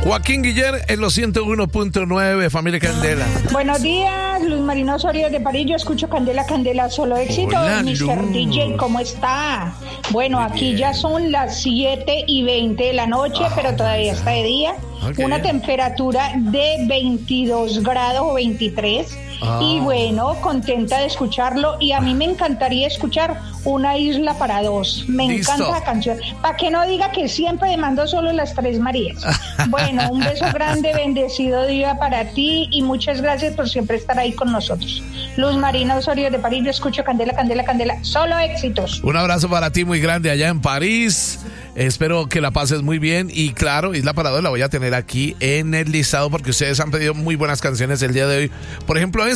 Joaquín Guiller en los 101.9, familia Candela. Buenos días, Luz Marina Osorio de París. Yo escucho Candela, Candela, solo éxito. Hola, Mr. Luz. DJ, ¿cómo está? Bueno, aquí ya son las 7:20 de la noche, pero todavía está de día. Okay. Una temperatura de 22 grados o 23. Y bueno, contenta de escucharlo. Y a mí me encantaría escuchar Una isla para dos. Me Listo. encanta la canción. Para que no diga que siempre demando solo las Tres Marías. Bueno, un beso grande, bendecido día para ti y muchas gracias por siempre estar ahí con nosotros. Luz Marina Osorio de París, yo escucho Candela, Candela, Candela. Solo éxitos. Un abrazo para ti muy grande allá en París. Espero que la pases muy bien. Y claro, Isla Parador la voy a tener aquí en el listado porque ustedes han pedido muy buenas canciones el día de hoy. Por ejemplo,